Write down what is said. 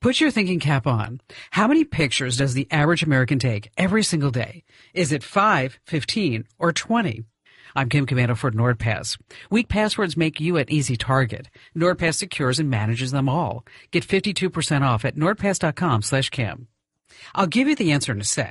Put your thinking cap on. How many pictures does the average American take every single day? Is it 5, 15, or 20? I'm Kim Komando for NordPass. Weak passwords make you an easy target. NordPass secures and manages them all. Get 52% off at nordpass.com/Kim. I'll give you the answer in a sec.